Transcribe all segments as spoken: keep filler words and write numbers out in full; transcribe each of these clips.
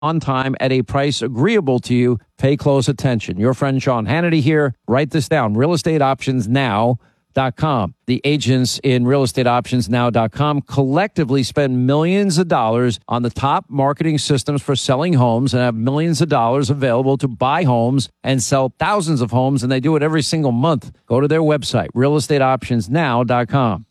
on time at a price agreeable to you. Pay close attention. Your friend Sean Hannity here. Write this down. real estate options now dot com. The agents in real estate options now dot com collectively spend millions of dollars on the top marketing systems for selling homes and have millions of dollars available to buy homes and sell thousands of homes, and they do it every single month. Go to their website, real estate options now dot com.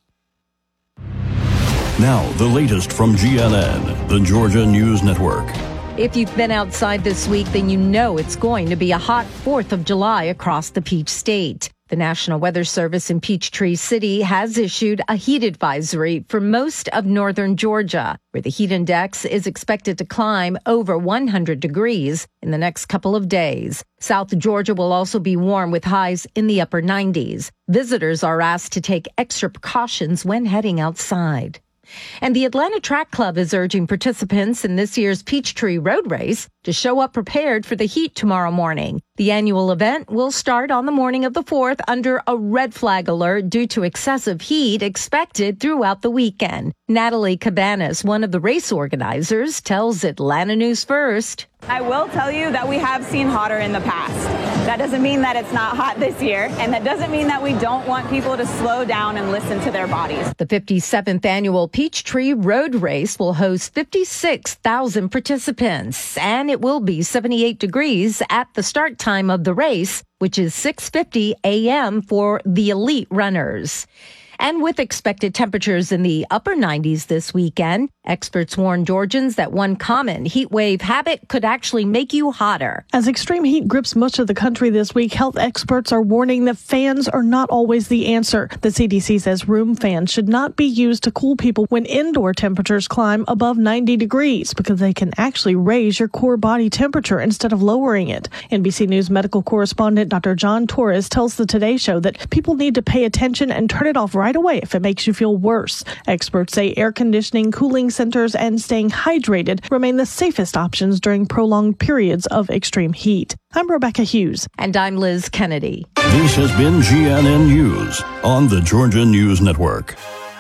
Now, the latest from G N N, the Georgia News Network. If you've been outside this week, then you know it's going to be a hot fourth of July across the Peach State. The National Weather Service in Peachtree City has issued a heat advisory for most of northern Georgia, where the heat index is expected to climb over one hundred degrees in the next couple of days. South Georgia will also be warm with highs in the upper nineties. Visitors are asked to take extra precautions when heading outside. And the Atlanta Track Club is urging participants in this year's Peachtree Road Race to show up prepared for the heat tomorrow morning. The annual event will start on the morning of the fourth under a red flag alert due to excessive heat expected throughout the weekend. Natalie Cabanas, one of the race organizers, tells Atlanta News First. I will tell you that we have seen hotter in the past. That doesn't mean that it's not hot this year, and that doesn't mean that we don't want people to slow down and listen to their bodies. The fifty-seventh annual Peachtree Road Race will host fifty-six thousand participants, and it will be seventy-eight degrees at the start time of the race, which is six fifty a.m. for the elite runners. And with expected temperatures in the upper nineties this weekend, experts warn Georgians that one common heat wave habit could actually make you hotter. As extreme heat grips much of the country this week, health experts are warning that fans are not always the answer. The C D C says room fans should not be used to cool people when indoor temperatures climb above ninety degrees because they can actually raise your core body temperature instead of lowering it. N B C News medical correspondent Doctor John Torres tells the Today Show that people need to pay attention and turn it off right away if it makes you feel worse. Experts say air conditioning, cooling centers, and staying hydrated remain the safest options during prolonged periods of extreme heat. I'm Rebecca Hughes. And I'm Liz Kennedy. This has been G N N News on the Georgia News Network.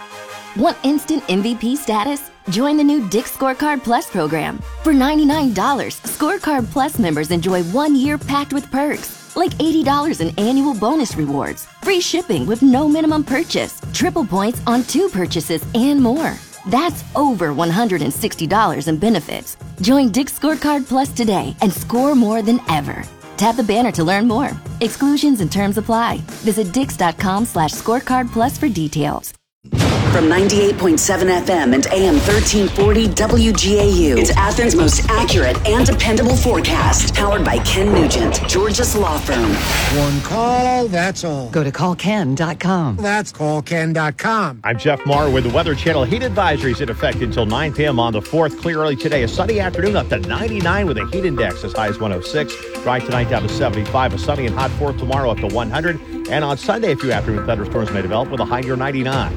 Want instant M V P status? Join the new Dick's Scorecard Plus program. For ninety-nine dollars, Scorecard Plus members enjoy one year packed with perks, like eighty dollars in annual bonus rewards, free shipping with no minimum purchase, triple points on two purchases, and more. That's over one hundred sixty dollars in benefits. Join Dick's Scorecard Plus today and score more than ever. Tap the banner to learn more. Exclusions and terms apply. Visit dix.com slash scorecard plus for details. From ninety-eight point seven F M and A M thirteen forty W G A U, it's Athens' most accurate and dependable forecast. Powered by Ken Nugent, Georgia's law firm. One call, that's all. Go to call ken dot com. That's call ken dot com. I'm Jeff Marr with the Weather Channel. Heat advisories in effect until nine p.m. on the fourth. Clear early today. A sunny afternoon up to ninety-nine with a heat index as high as one oh six. Dry tonight down to seventy-five. A sunny and hot fourth tomorrow up to one hundred. And on Sunday, a few afternoon thunderstorms may develop with a high near ninety-nine.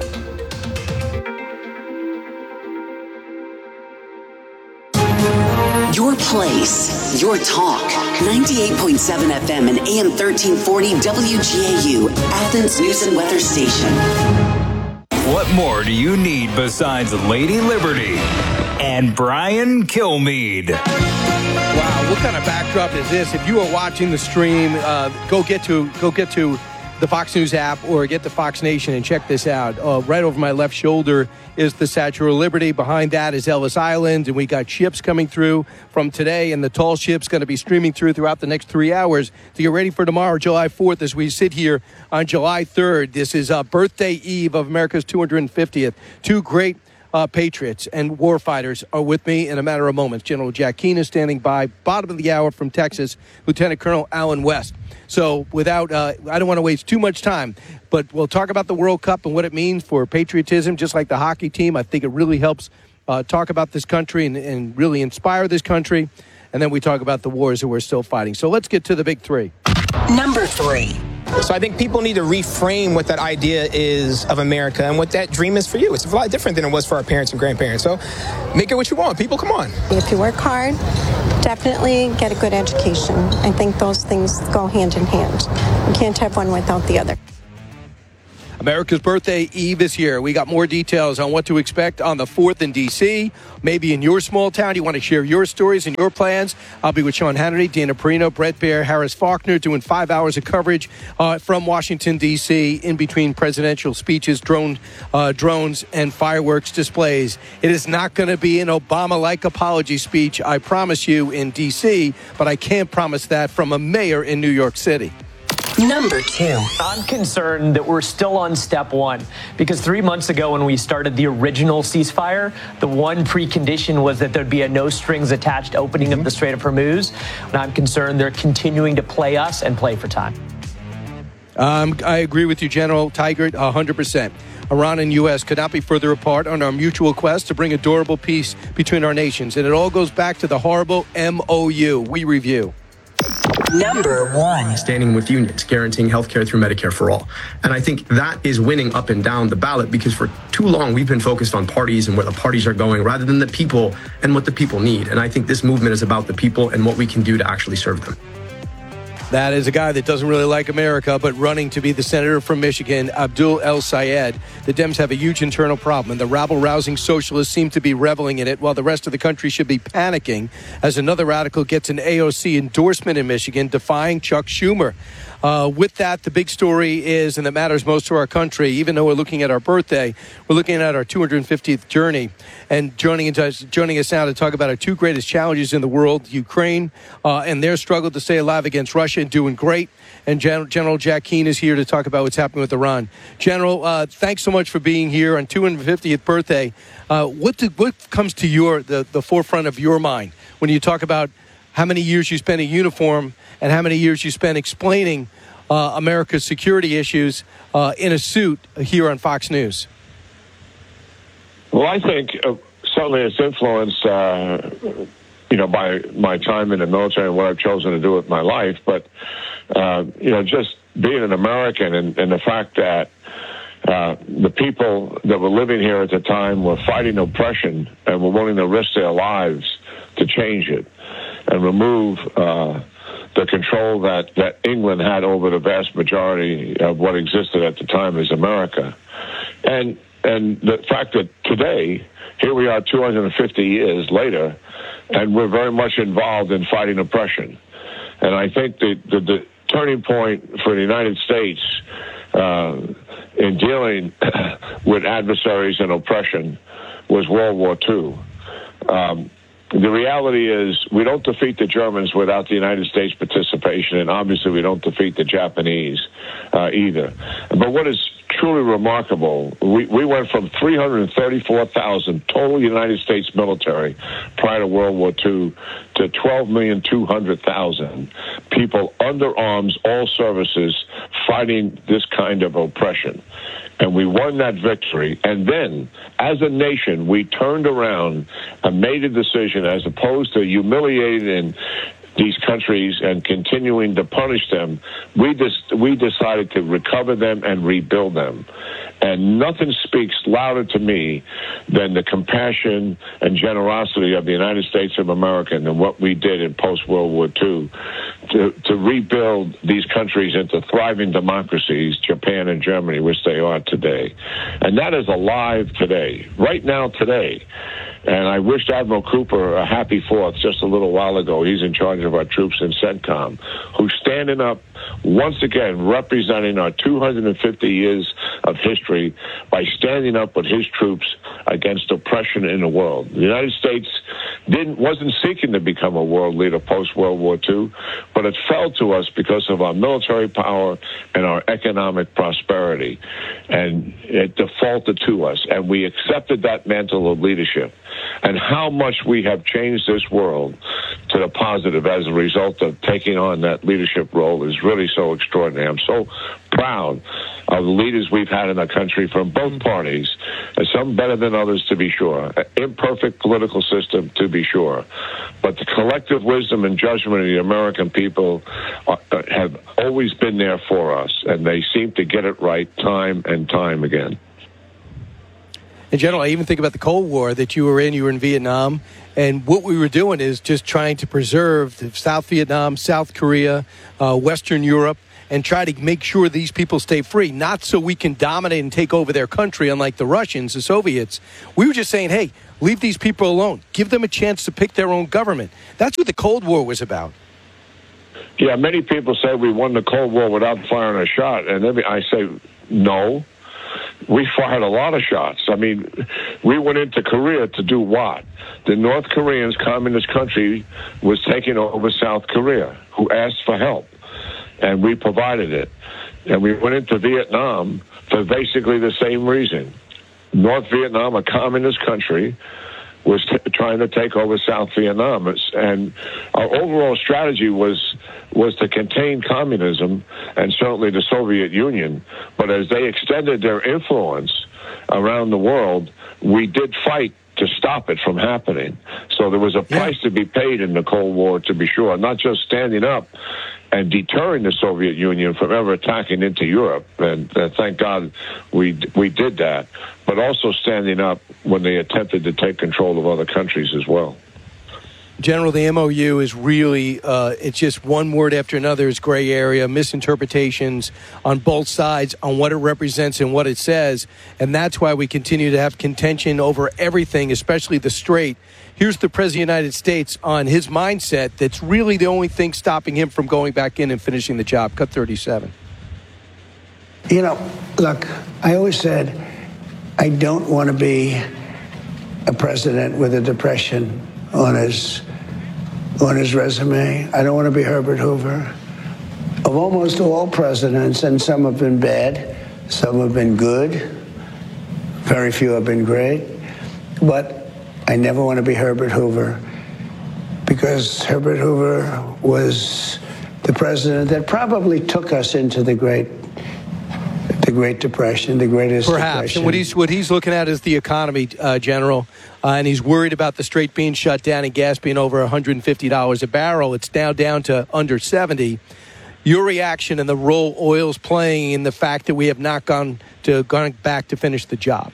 Your place, your talk. ninety-eight point seven F M and A M thirteen forty W G A U, Athens News and Weather Station. What more do you need besides Lady Liberty and Brian Kilmeade? Wow, what kind of backdrop is this? If you are watching the stream, uh, go get to go get to the Fox News app or get to Fox Nation and check this out. Uh, right over my left shoulder is the Statue of Liberty. Behind that is Ellis Island, and we got ships coming through from today, and the tall ship's going to be streaming through throughout the next three hours to get ready for tomorrow, July fourth, as we sit here on July third. This is uh, birthday eve of America's two hundred fiftieth. Two great Uh, patriots and warfighters are with me in a matter of moments. General Jack Keane is standing by. Bottom of the hour from Texas, Lieutenant Colonel Alan West. So without, uh, I don't want to waste too much time, but we'll talk about the World Cup and what it means for patriotism, just like the hockey team. I think it really helps uh, talk about this country and, and really inspire this country. And then we talk about the wars that we're still fighting. So let's get to the big three. Number three. So I think people need to reframe what that idea is of America and what that dream is for you. It's a lot different than it was for our parents and grandparents. So make it what you want. People, come on. If you work hard, definitely get a good education. I think those things go hand in hand. You can't have one without the other. America's birthday eve is here. We got more details on what to expect on the fourth in D C, maybe in your small town. You want to share your stories and your plans? I'll be with Sean Hannity, Dana Perino, Brett Baer, Harris Faulkner, doing five hours of coverage uh, from Washington, D C, in between presidential speeches, drone, uh, drones, and fireworks displays. It is not going to be an Obama-like apology speech, I promise you, in D C, but I can't promise that from a mayor in New York City. Number two. I'm concerned that we're still on step one because three months ago when we started the original ceasefire, the one precondition was that there'd be a no strings attached opening of the Strait of Hormuz. And I'm concerned they're continuing to play us and play for time. Um, I agree with you, General Tigert, one hundred percent. Iran and U S could not be further apart on our mutual quest to bring a durable peace between our nations. And it all goes back to the horrible M O U. We review. Number one. Standing with unions, guaranteeing health care through Medicare for all. And I think that is winning up and down the ballot because for too long we've been focused on parties and where the parties are going rather than the people and what the people need. And I think this movement is about the people and what we can do to actually serve them. That is a guy that doesn't really like America, but running to be the senator from Michigan, Abdul El-Sayed. The Dems have a huge internal problem, and the rabble-rousing socialists seem to be reveling in it, while the rest of the country should be panicking as another radical gets an A O C endorsement in Michigan, defying Chuck Schumer. Uh, with that, the big story is, and that matters most to our country, even though we're looking at our birthday, we're looking at our two hundred fiftieth journey. And joining us, joining us now to talk about our two greatest challenges in the world, Ukraine uh, and their struggle to stay alive against Russia, and doing great. And Gen- General Jack Keane is here to talk about what's happening with Iran. General, uh, thanks so much for being here on two hundred fiftieth birthday. Uh, what, do, what comes to your the, the forefront of your mind when you talk about how many years you spent in uniform and how many years you spent explaining uh, America's security issues uh, in a suit here on Fox News? Well, I think uh, certainly it's influenced, uh, you know, by my time in the military and what I've chosen to do with my life. But, uh, you know, just being an American and, and the fact that uh, the people that were living here at the time were fighting oppression and were willing to risk their lives to change it and remove uh, the control that, that England had over the vast majority of what existed at the time as America. And and the fact that today, here we are two hundred fifty years later, and we're very much involved in fighting oppression. And I think the, the, the turning point for the United States uh, in dealing with adversaries and oppression was World War Two. Um, The reality is we don't defeat the Germans without the United States participation, and obviously we don't defeat the Japanese uh, either. But what is truly remarkable, we, we went from three hundred thirty-four thousand total United States military prior to World War Two to twelve million two hundred thousand people under arms, all services, fighting this kind of oppression. And we won that victory. And then, as a nation, we turned around and made a decision, as opposed to humiliating these countries and continuing to punish them, we just we decided to recover them and rebuild them. And nothing speaks louder to me than the compassion and generosity of the United States of America than what we did in post-World War Two to, to rebuild these countries into thriving democracies, Japan and Germany, which they are today. And that is alive today, right now today. And I wished Admiral Cooper a happy fourth just a little while ago. He's in charge of our troops in CENTCOM, who's standing up once again, representing our two hundred fifty years of history by standing up with his troops against oppression in the world. The United States didn't wasn't seeking to become a world leader post-World War Two, but it fell to us because of our military power and our economic prosperity. And it defaulted to us, and we accepted that mantle of leadership. And how much we have changed this world to the positive as a result of taking on that leadership role is really so extraordinary. I'm so proud of the leaders we've had in our country from both parties, and some better than others, to be sure. An imperfect political system, to be sure. But the collective wisdom and judgment of the American people are, have always been there for us, and they seem to get it right time and time again. In general, I even think about the Cold War that you were in. You were in Vietnam. And what we were doing is just trying to preserve South Vietnam, South Korea, uh, Western Europe, and try to make sure these people stay free, not so we can dominate and take over their country, unlike the Russians, the Soviets. We were just saying, hey, leave these people alone. Give them a chance to pick their own government. That's what the Cold War was about. Yeah, many people say we won the Cold War without firing a shot, and every, I say no. We fired a lot of shots. I mean, we went into Korea to do what? The North Koreans, communist country, was taking over South Korea, who asked for help, and we provided it. And we went into Vietnam for basically the same reason. North Vietnam, a communist country, was t- trying to take over South Vietnam. And our overall strategy was was to contain communism and certainly the Soviet Union. But as they extended their influence around the world, we did fight to stop it from happening. So there was a price yeah. to be paid in the Cold War, to be sure, not just standing up and deterring the Soviet Union from ever attacking into Europe. And uh, thank God we we did that, but also standing up when they attempted to take control of other countries as well. General, the M O U is really, uh, it's just one word after another is gray area, misinterpretations on both sides on what it represents and what it says. And that's why we continue to have contention over everything, especially the Strait. Here's the President of the United States on his mindset that's really the only thing stopping him from going back in and finishing the job. Cut thirty-seven. You know, look, I always said I don't want to be a president with a depression on his on his resume. I don't want to be Herbert Hoover. Of almost all presidents, and some have been bad, some have been good, very few have been great, but I never want to be Herbert Hoover, because Herbert Hoover was the president that probably took us into the Great the Great Depression, the greatest Perhaps. depression. And what he's, what he's looking at is the economy, uh, General, uh, and he's worried about the Strait being shut down and gas being over one hundred fifty dollars a barrel. It's now down to under seventy. Your reaction and the role oil's playing in the fact that we have not gone to gone back to finish the job?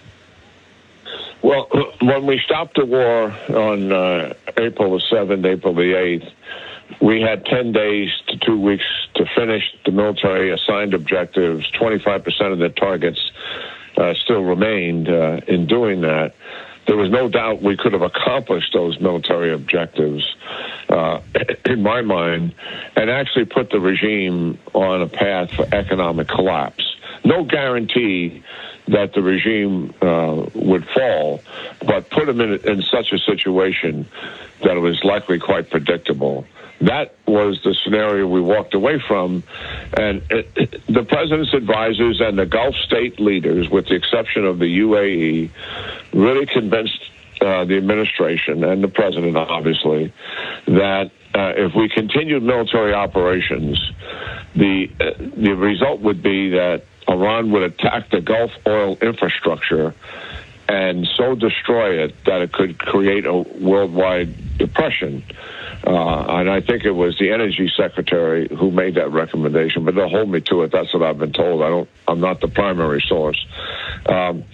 Well, when we stopped the war on uh, April the seventh, April the eighth, we had ten days to two weeks to finish the military assigned objectives. twenty-five percent of the targets uh, still remained uh, in doing that. There was no doubt we could have accomplished those military objectives, uh, in my mind, and actually put the regime on a path for economic collapse. No guarantee that the regime uh, would fall, but put them in, in such a situation that it was likely quite predictable. That was the scenario we walked away from, and it, it, the president's advisors and the Gulf state leaders, with the exception of the U A E, really convinced uh, the administration and the president, obviously, that uh, if we continued military operations, the uh, the result would be that Iran would attack the Gulf oil infrastructure and so destroy it that it could create a worldwide depression. Uh, and I think it was the energy secretary who made that recommendation, but they'll hold me to it. That's what I've been told. I don't, I'm not the primary source. Um,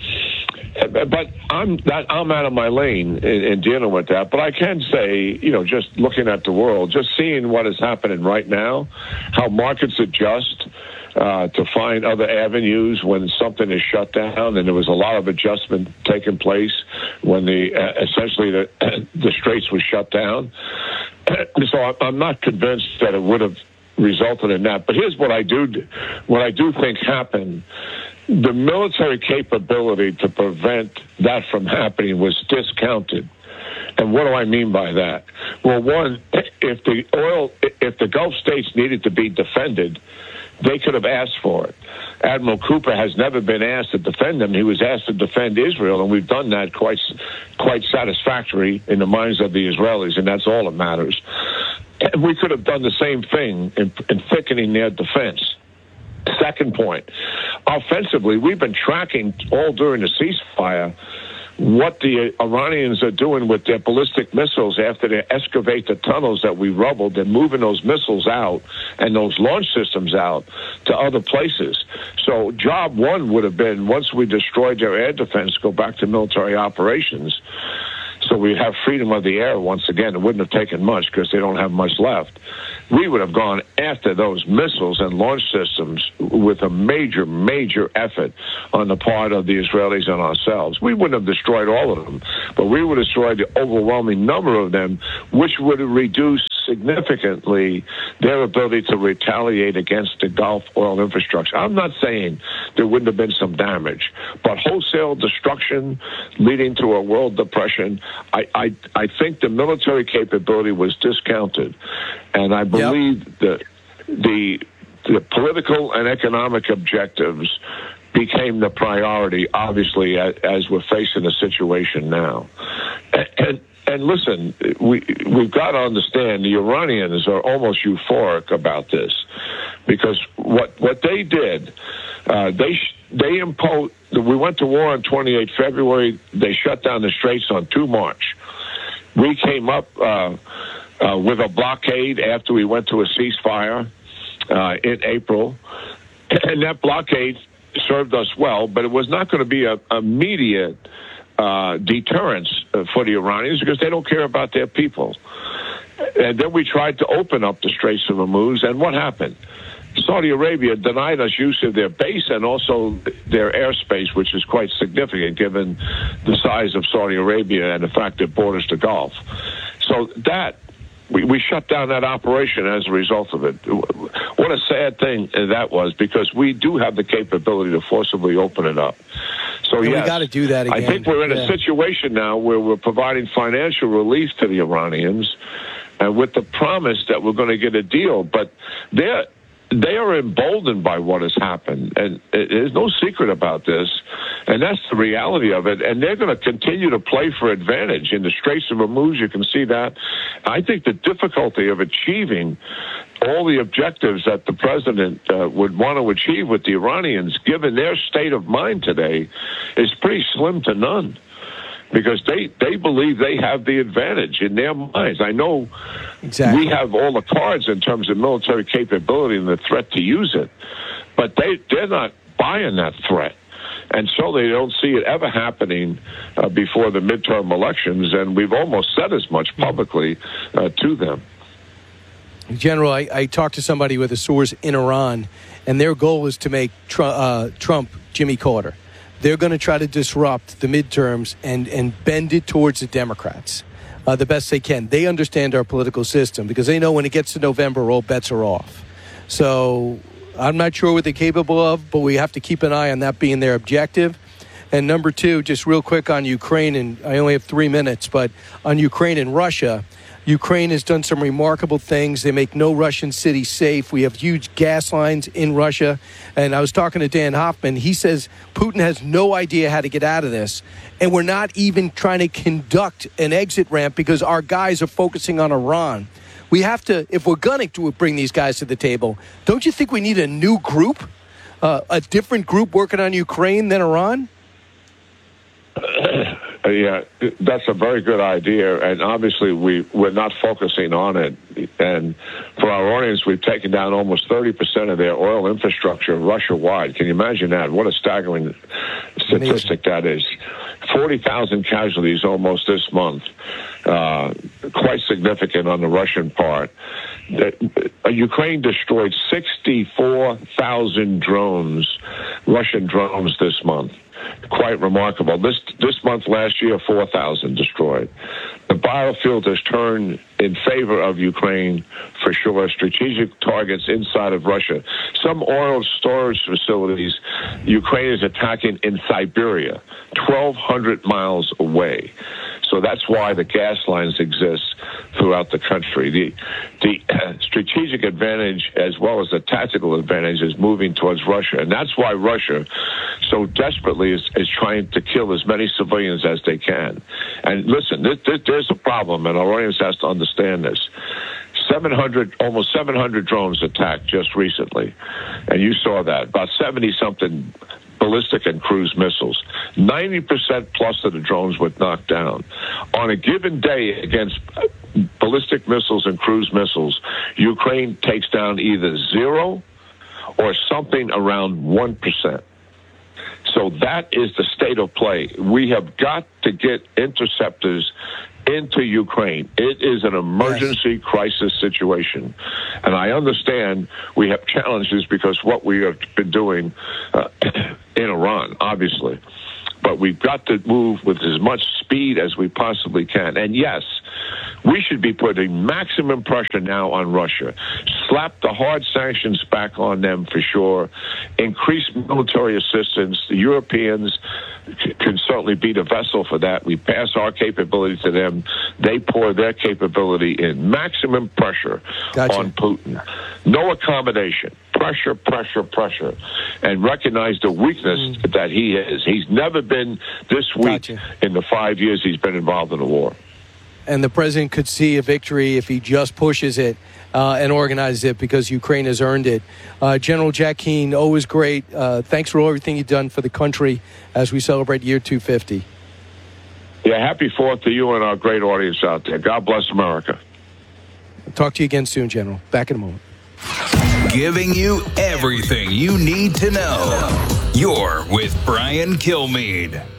but I'm that I'm out of my lane in, in dealing with that. But I can say, you know, just looking at the world, just seeing what is happening right now, how markets adjust uh, to find other avenues when something is shut down, and there was a lot of adjustment taking place when the uh, essentially the the Straits was shut down. So I'm not convinced that it would have resulted in that. But here's what I do, what I do think happened. The military capability to prevent that from happening was discounted. And what do I mean by that? Well, one, if the oil, if the Gulf states needed to be defended, they could have asked for it. Admiral Cooper has never been asked to defend them. He was asked to defend Israel, and we've done that quite quite satisfactory in the minds of the Israelis, and that's all that matters. And we could have done the same thing in, in thickening their defense. Second point, offensively, we've been tracking all during the ceasefire what the Iranians are doing with their ballistic missiles after they excavate the tunnels that we rubbled and moving those missiles out and those launch systems out to other places. So job one would have been, once we destroyed their air defense, go back to military operations. so we have freedom of the air once again. It wouldn't have taken much because they don't have much left. We would have gone after those missiles and launch systems with a major, major effort on the part of the Israelis and ourselves. We wouldn't have destroyed all of them, but we would have destroyed the overwhelming number of them, which would have reduced significantly their ability to retaliate against the Gulf oil infrastructure. I'm not saying there wouldn't have been some damage, but wholesale destruction leading to a world depression, I, I, I think the military capability was discounted. And I believe yep. that the, the political and economic objectives became the priority, obviously, as, as we're facing the situation now. And, and And listen, we, we've got to understand the Iranians are almost euphoric about this because what what they did, uh, they they imposed. We went to war on the twenty-eighth of February. They shut down the Straits on the second of March. We came up uh, uh, with a blockade after we went to a ceasefire uh, in April, and that blockade served us well, but it was not going to be a immediate Uh, deterrence uh, for the Iranians because they don't care about their people. And then we tried to open up the Straits of Hormuz, and what happened? Saudi Arabia denied us use of their base and also their airspace, which is quite significant given the size of Saudi Arabia and the fact it borders the Gulf. So that We, we shut down that operation as a result of it. What a sad thing that was, because we do have the capability to forcibly open it up. So, and yes, we got to do that again. I think we're in yeah. a situation now where we're providing financial relief to the Iranians, and with the promise that we're going to get a deal. But they're They are emboldened by what has happened, and there's no secret about this, and that's the reality of it. And they're going to continue to play for advantage in the Straits of Hormuz. You can see that. I think the difficulty of achieving all the objectives that the president uh, would want to achieve with the Iranians, given their state of mind today, is pretty slim to none. Because they, they believe they have the advantage in their minds. I know exactly. we have all the cards in terms of military capability and the threat to use it, but they, they're not buying that threat. And so they don't see it ever happening uh, before the midterm elections, and we've almost said as much publicly uh, to them. General, I, I talked to somebody with a source in Iran, and their goal is to make Trump, uh, Trump Jimmy Carter. They're going to try to disrupt the midterms and, and bend it towards the Democrats uh, the best they can. They understand our political system because they know when it gets to November, all bets are off. So I'm not sure what they're capable of, but we have to keep an eye on that being their objective. And number two, just real quick on Ukraine, and I only have three minutes, but on Ukraine and Russia, Ukraine has done some remarkable things. They make no Russian city safe. We have huge gas lines in Russia. And I was talking to Dan Hoffman. He says Putin has no idea how to get out of this. And we're not even trying to conduct an exit ramp because our guys are focusing on Iran. We have to, if we're going to bring these guys to the table, don't you think we need a new group, uh, a different group working on Ukraine than Iran? Uh, yeah, that's a very good idea, and obviously we, we're not focusing on it. And for our audience, we've taken down almost thirty percent of their oil infrastructure Russia-wide. Can you imagine that? What a staggering statistic Amazing. That is. forty thousand casualties almost this month, uh, quite significant on the Russian part. The, uh, Ukraine destroyed sixty-four thousand drones, Russian drones this month. Quite remarkable. This this month last year, four thousand destroyed. The battlefield has turned in favor of Ukraine for sure. Strategic targets inside of Russia. Some oil storage facilities Ukraine is attacking in Siberia, twelve hundred miles away. So that's why the gas lines exist throughout the country. The the uh, strategic advantage as well as the tactical advantage is moving towards Russia. And that's why Russia so desperately is, is trying to kill as many civilians as they can. And listen, this, this, there's a problem, and our audience has to understand this. seven hundred, almost seven hundred drones attacked just recently. And you saw that. About seventy-something ballistic and cruise missiles. ninety percent plus of the drones were knocked down. On a given day against ballistic missiles and cruise missiles, Ukraine takes down either zero or something around one percent. So that is the state of play. We have got to get interceptors into Ukraine. It is an emergency yes. crisis situation. And I understand we have challenges because what we have been doing uh, in Iran, obviously. But we've got to move with as much speed as we possibly can. And yes, we should be putting maximum pressure now on Russia. Slap the hard sanctions back on them for sure. Increase military assistance. The Europeans can certainly be the vessel for that. We pass our capability to them. They pour their capability in. Maximum pressure gotcha. on Putin. No accommodation. Pressure, pressure, pressure. And recognize the weakness mm. that he is. He's never been this weak gotcha. in the five years he's been involved in the war. And the president could see a victory if he just pushes it uh, and organizes it because Ukraine has earned it. Uh, General Jack Keane, always great. Uh, thanks for everything you've done for the country as we celebrate year two fifty. Yeah, happy Fourth to you and our great audience out there. God bless America. I'll talk to you again soon, General. Back in a moment. Giving you everything you need to know. You're with Brian Kilmeade.